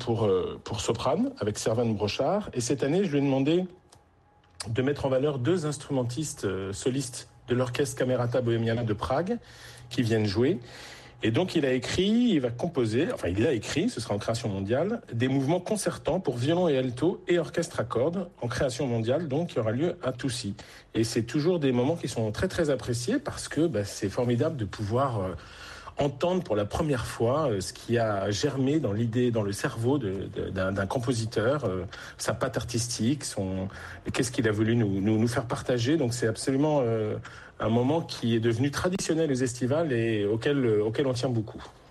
pour soprane avec Servan Brochard. Et cette année, je lui ai demandé de mettre en valeur 2 instrumentistes solistes de l'orchestre Camerata Bohemiana de Prague qui viennent jouer. Et donc il a écrit, ce sera en création mondiale, des mouvements concertants pour violon et alto et orchestre à cordes en création mondiale, donc qui aura lieu à Toussy. Et c'est toujours des moments qui sont très très appréciés parce que c'est formidable de pouvoir entendre pour la première fois ce qui a germé dans l'idée, dans le cerveau d'un compositeur, sa patte artistique, qu'est-ce qu'il a voulu nous faire partager. Donc c'est absolument un moment qui est devenu traditionnel aux estivales et auquel on tient beaucoup.